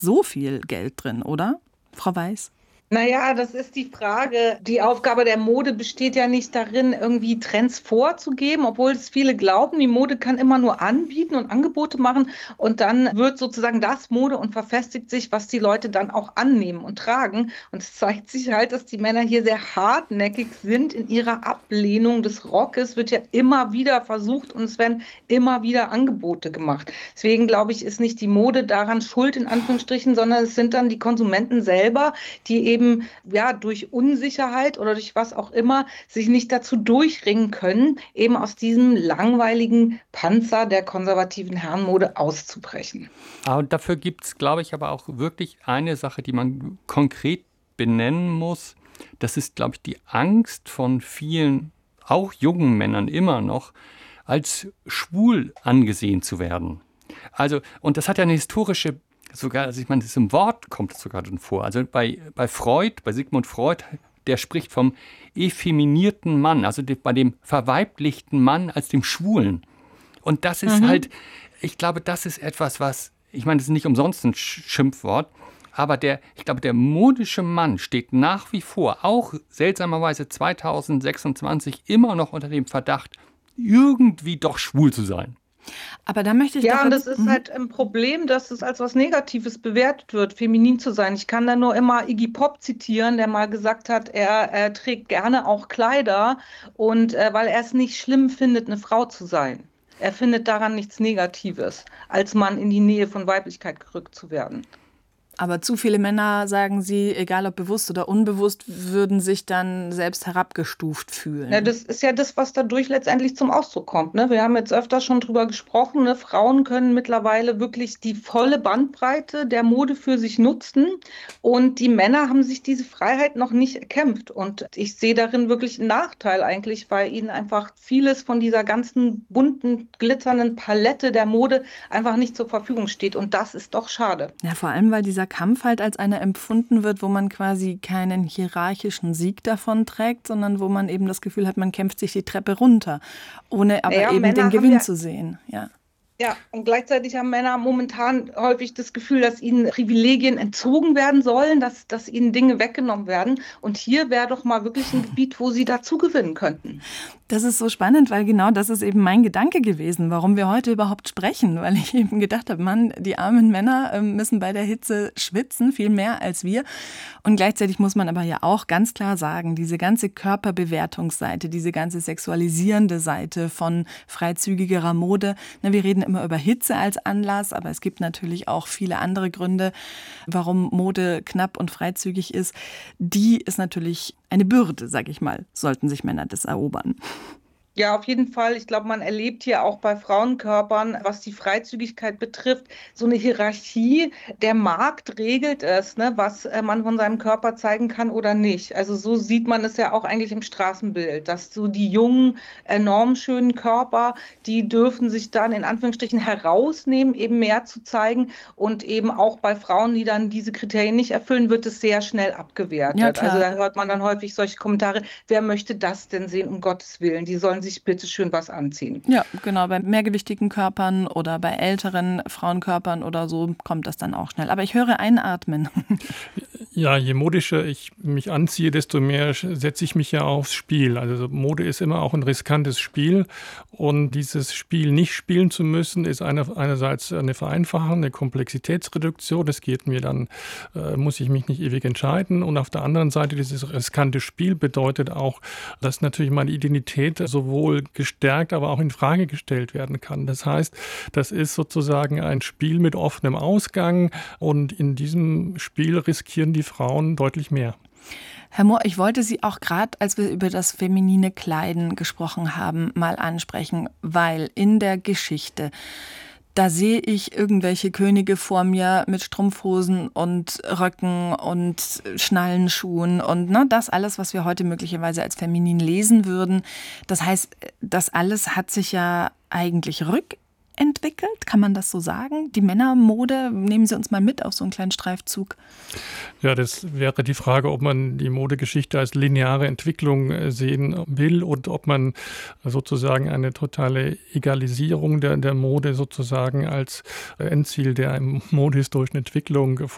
so viel Geld drin, oder, Frau Weiß? Naja, das ist die Frage. Die Aufgabe der Mode besteht ja nicht darin, irgendwie Trends vorzugeben, obwohl es viele glauben. Die Mode kann immer nur anbieten und Angebote machen und dann wird sozusagen das Mode und verfestigt sich, was die Leute dann auch annehmen und tragen. Und es zeigt sich halt, dass die Männer hier sehr hartnäckig sind in ihrer Ablehnung des Rockes. Wird ja immer wieder versucht und es werden immer wieder Angebote gemacht. Deswegen glaube ich, ist nicht die Mode daran schuld, in Anführungsstrichen, sondern es sind dann die Konsumenten selber, die eben ja durch Unsicherheit oder durch was auch immer sich nicht dazu durchringen können, eben aus diesem langweiligen Panzer der konservativen Herrenmode auszubrechen. Und dafür gibt es, glaube ich, aber auch wirklich eine Sache, die man konkret benennen muss. Das ist, glaube ich, die Angst von vielen, auch jungen Männern immer noch, als schwul angesehen zu werden. Also, und das hat ja eine historische sogar, also ich meine, das im Wort kommt es sogar schon vor. Also bei Freud, bei Sigmund Freud, der spricht vom effeminierten Mann, also bei dem verweiblichten Mann als dem Schwulen. Und das ist halt, ich glaube, das ist etwas, was, ich meine, das ist nicht umsonst ein Schimpfwort, aber ich glaube, der modische Mann steht nach wie vor, auch seltsamerweise 2026, immer noch unter dem Verdacht, irgendwie doch schwul zu sein. Aber da möchte ich Ja, doch und jetzt, das ist halt ein Problem, dass es als was Negatives bewertet wird, feminin zu sein. Ich kann da nur immer Iggy Pop zitieren, der mal gesagt hat, er trägt gerne auch Kleider und weil er es nicht schlimm findet, eine Frau zu sein. Er findet daran nichts Negatives, als Mann in die Nähe von Weiblichkeit gerückt zu werden. Aber zu viele Männer, sagen Sie, egal ob bewusst oder unbewusst, würden sich dann selbst herabgestuft fühlen. Ja, das ist ja das, was dadurch letztendlich zum Ausdruck kommt. Ne? Wir haben jetzt öfter schon drüber gesprochen. Ne? Frauen können mittlerweile wirklich die volle Bandbreite der Mode für sich nutzen. Und die Männer haben sich diese Freiheit noch nicht erkämpft. Und ich sehe darin wirklich einen Nachteil eigentlich, weil ihnen einfach vieles von dieser ganzen bunten, glitzernden Palette der Mode einfach nicht zur Verfügung steht. Und das ist doch schade. Ja, vor allem, weil dieser Kampf halt als einer empfunden wird, wo man quasi keinen hierarchischen Sieg davon trägt, sondern wo man eben das Gefühl hat, man kämpft sich die Treppe runter, ohne aber eben Männer den Gewinn zu sehen. Ja. Ja, und gleichzeitig haben Männer momentan häufig das Gefühl, dass ihnen Privilegien entzogen werden sollen, dass ihnen Dinge weggenommen werden. Und hier wäre doch mal wirklich ein Gebiet, wo sie dazu gewinnen könnten. Das ist so spannend, weil genau das ist eben mein Gedanke gewesen, warum wir heute überhaupt sprechen. Weil ich eben gedacht habe, Mann, die armen Männer müssen bei der Hitze schwitzen, viel mehr als wir. Und gleichzeitig muss man aber ja auch ganz klar sagen, diese ganze Körperbewertungsseite, diese ganze sexualisierende Seite von freizügigerer Mode, wir reden immer über Hitze als Anlass, aber es gibt natürlich auch viele andere Gründe, warum Mode knapp und freizügig ist. Die ist natürlich eine Bürde, sage ich mal, sollten sich Männer das erobern. Ja, auf jeden Fall. Ich glaube, man erlebt hier auch bei Frauenkörpern, was die Freizügigkeit betrifft, so eine Hierarchie. Der Markt regelt es, ne, was man von seinem Körper zeigen kann oder nicht. Also so sieht man es ja auch eigentlich im Straßenbild, dass so die jungen, enorm schönen Körper, die dürfen sich dann in Anführungsstrichen herausnehmen, eben mehr zu zeigen. Und eben auch bei Frauen, die dann diese Kriterien nicht erfüllen, wird es sehr schnell abgewertet. Ja, klar. Also da hört man dann häufig solche Kommentare, wer möchte das denn sehen, um Gottes Willen? Die sollen sich bitte schön was anziehen. Ja, genau. Bei mehrgewichtigen Körpern oder bei älteren Frauenkörpern oder so kommt das dann auch schnell. Aber ich höre einatmen. Ja, je modischer ich mich anziehe, desto mehr setze ich mich ja aufs Spiel. Also Mode ist immer auch ein riskantes Spiel. Und dieses Spiel nicht spielen zu müssen, ist einerseits eine Vereinfachung, eine Komplexitätsreduktion. Es geht mir dann, muss ich mich nicht ewig entscheiden. Und auf der anderen Seite, dieses riskante Spiel bedeutet auch, dass natürlich meine Identität sowohl gestärkt, aber auch in Frage gestellt werden kann. Das heißt, das ist sozusagen ein Spiel mit offenem Ausgang. Und in diesem Spiel riskieren die Frauen deutlich mehr. Herr Mohr, ich wollte Sie auch gerade, als wir über das feminine Kleiden gesprochen haben, mal ansprechen, weil in der Geschichte, da sehe ich irgendwelche Könige vor mir mit Strumpfhosen und Röcken und Schnallenschuhen und das alles, was wir heute möglicherweise als feminin lesen würden. Das heißt, das alles hat sich ja eigentlich rückentwickelt, kann man das so sagen? Die Männermode, nehmen Sie uns mal mit auf so einen kleinen Streifzug. Ja, das wäre die Frage, ob man die Modegeschichte als lineare Entwicklung sehen will und ob man sozusagen eine totale Egalisierung der Mode sozusagen als Endziel der modehistorischen Entwicklung